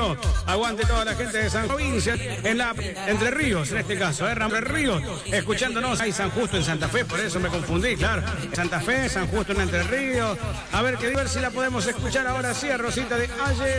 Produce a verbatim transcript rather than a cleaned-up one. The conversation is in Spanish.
Ríos. Aguante toda la gente de San Provincia, en la Entre Ríos, en este caso, ¿eh? Entre Ríos, escuchándonos. Hay San Justo en Santa Fe, por eso me confundí, claro. Santa Fe, San Justo en Entre Ríos. A ver, que a ver si la podemos escuchar ahora sí, a Rosita de Ayer.